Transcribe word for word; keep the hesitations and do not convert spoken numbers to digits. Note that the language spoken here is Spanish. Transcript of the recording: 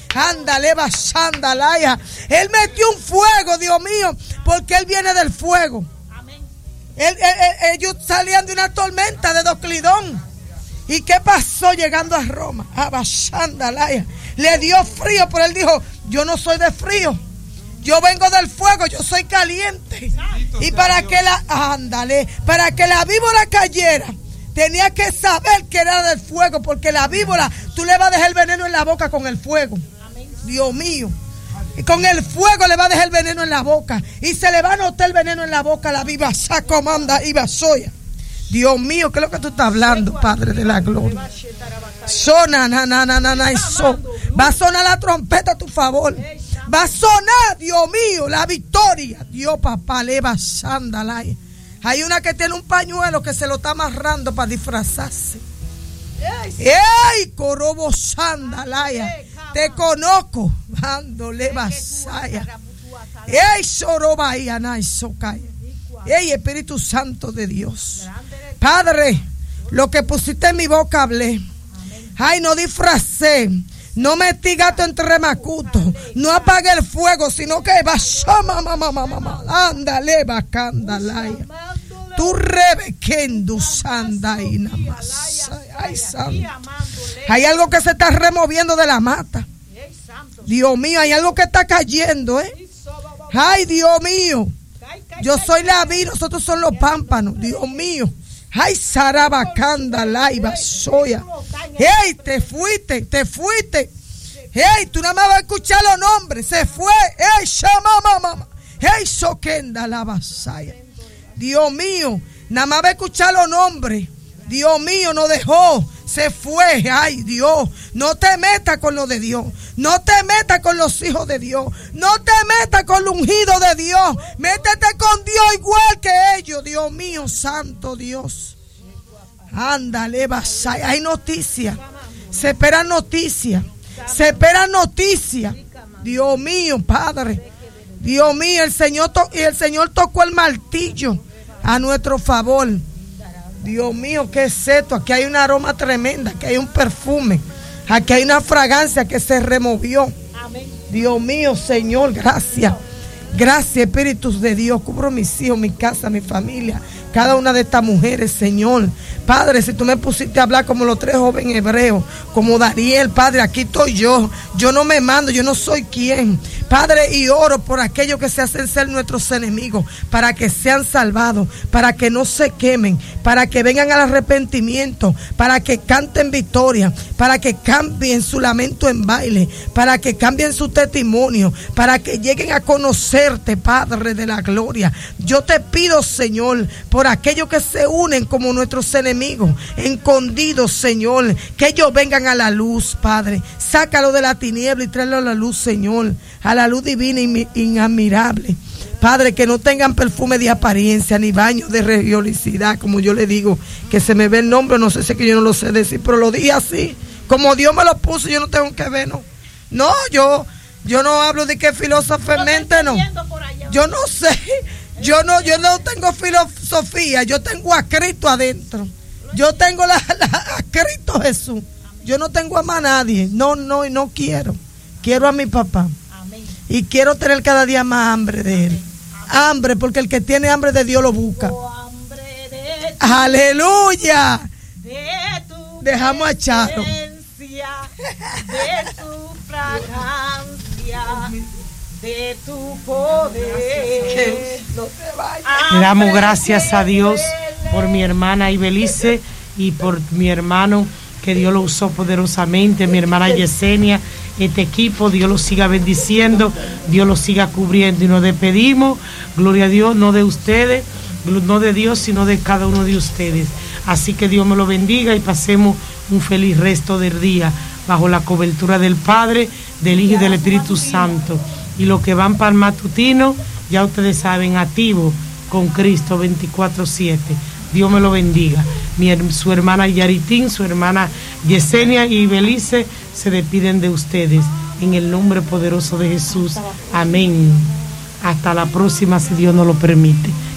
Ándale, basandalaya. Él metió un fuego, Dios mío, porque Él viene del fuego. Él, él, él, ellos salían de una tormenta de Doclidón. ¿Y qué pasó llegando a Roma? A basandalaya. Le dio frío, pero Él dijo, yo no soy de frío. Yo vengo del fuego, yo soy caliente. Y para que la, ándale, para que la víbora cayera, tenía que saber que era del fuego, porque la víbora, tú le vas a dejar el veneno en la boca con el fuego. Dios mío. Y con el fuego le va a dejar el veneno en la boca. Y se le va a notar el veneno en la boca a la víbora. Saco, manda y vasoya. Dios mío, ¿qué es lo que tú estás hablando, Padre de la gloria? Sona, na, na, na, na, na, so. Va a sonar la trompeta a tu favor. Va a sonar, Dios mío, la victoria. Dios, papá, le va a. Hay una que tiene un pañuelo que se lo está amarrando para disfrazarse. ¡Ey, corobo sandalaya! Te conozco. Dándole vasaya. ¡Ey, sorobaya, naisokaya! ¡Ey, Espíritu Santo de Dios! Padre, lo que pusiste en mi boca hablé. Ay, no disfracé. No metí gato entre macutos. No apague el fuego, sino que va. Ándale, bacandalaya. Tu rebequendo sandaina más. Ay, santo. Hay algo que se está removiendo de la mata. Dios mío, hay algo que está cayendo, ¿eh? Ay, Dios mío. Yo soy la vid, nosotros son los pámpanos. Dios mío. Ay, sarabacanda, laiba, soya. Hey, te fuiste, te fuiste. Hey, tú nada más vas a escuchar los nombres. Se fue. Hey, shama, mamá. Hey, soquenda, la vasaya. Dios mío, nada más va a escuchar los nombres. Dios mío, nos dejó. Se fue. Ay, Dios. No te metas con lo de Dios. No te metas con los hijos de Dios. No te metas con el ungido de Dios. Métete con Dios igual que ellos. Dios mío, santo Dios. Ándale, vasaya. Hay noticias. Se esperan noticias. Se esperan noticias. Dios mío, Padre. Dios mío, el Señor, to- y el Señor tocó el martillo a nuestro favor. Dios mío, ¿qué es esto? Aquí hay un aroma tremenda, aquí hay un perfume, aquí hay una fragancia que se removió. Amén. Dios mío, Señor, gracias. Gracias, Espíritu de Dios. Cubro mis hijos, mi casa, mi familia, cada una de estas mujeres, Señor. Padre, si tú me pusiste a hablar como los tres jóvenes hebreos, como Daniel, Padre, aquí estoy yo. Yo no me mando, yo no soy quien. Padre, y oro por aquellos que se hacen ser nuestros enemigos, para que sean salvados, para que no se quemen, para que vengan al arrepentimiento, para que canten victoria, para que cambien su lamento en baile, para que cambien su testimonio, para que lleguen a conocerte, Padre de la gloria. Yo te pido, Señor, por aquellos que se unen como nuestros enemigos, escondidos, Señor, que ellos vengan a la luz, Padre. Sácalo de la tiniebla y tráelo a la luz, Señor, a la luz divina y inadmirable. Padre, que no tengan perfume de apariencia ni baño de religiosidad, como yo le digo, que se me ve el nombre, no sé si es que yo no lo sé decir, pero lo dije así, como Dios me lo puso, yo no tengo que ver, no. No, yo, yo no hablo de que filosofamente, no. Yo no sé, yo no, yo no tengo filosofía, yo tengo a Cristo adentro. Yo tengo la, la, a Cristo Jesús. Yo no tengo a más nadie. No, no, y no quiero. Quiero a mi papá. Amén. Y quiero tener cada día más hambre de Él. Amén. Hambre, porque el que tiene hambre de Dios lo busca. Oh, hambre de tu, aleluya. De tu Dejamos a Charo. De tu fragancia, de tu poder. No te vayas. Le damos gracias a Dios por mi hermana Ibelice y por mi hermano, que Dios lo usó poderosamente, mi hermana Yesenia. Este equipo, Dios lo siga bendiciendo, Dios lo siga cubriendo, y nos despedimos, gloria a Dios, no de ustedes, no de Dios, sino de cada uno de ustedes. Así que Dios me lo bendiga y pasemos un feliz resto del día bajo la cobertura del Padre, del Hijo y del Espíritu Santo. Y los que van para el matutino, ya ustedes saben, activo con Cristo veinticuatro siete. Dios me lo bendiga. Mi, su hermana Yaritín, su hermana Yesenia y Belice se despiden de ustedes en el nombre poderoso de Jesús. Amén. Hasta la próxima, si Dios nos lo permite.